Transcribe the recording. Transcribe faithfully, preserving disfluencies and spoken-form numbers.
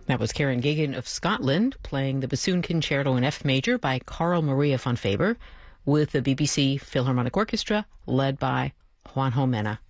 That was Karen Gagan of Scotland playing the bassoon concerto in F major by Carl Maria von Faber with the B B C Philharmonic Orchestra led by Juan Jomena.